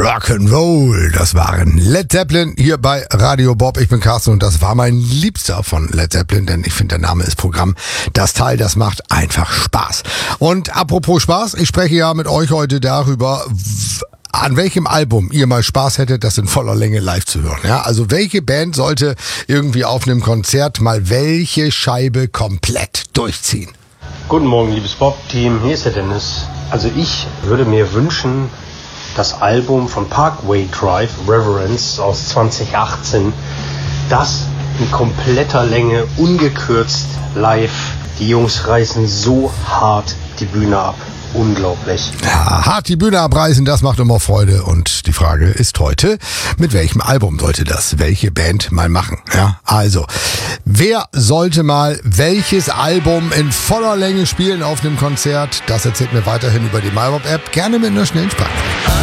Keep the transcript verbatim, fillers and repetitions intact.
Rock'n'Roll, das waren Led Zeppelin hier bei Radio Bob. Ich bin Carsten und das war mein Liebster von Led Zeppelin, denn ich finde, der Name ist Programm. Das Teil, das macht einfach Spaß. Und apropos Spaß, ich spreche ja mit euch heute darüber, an welchem Album ihr mal Spaß hättet, das in voller Länge live zu hören. Ja, also welche Band sollte irgendwie auf einem Konzert mal welche Scheibe komplett durchziehen? Guten Morgen, liebes Bob-Team, hier ist der Dennis. Also ich würde mir wünschen, das Album von Parkway Drive, Reverence aus zwanzig achtzehn, das in kompletter Länge, ungekürzt, live. Die Jungs reißen so hart die Bühne ab. Unglaublich. Ja, hart die Bühne abreißen, das macht immer Freude. Und die Frage ist heute, mit welchem Album sollte das welche Band mal machen? Ja, also, wer sollte mal welches Album in voller Länge spielen auf einem Konzert? Das erzählt mir weiterhin über die MyBob-App, gerne mit einer schnellen Sprache.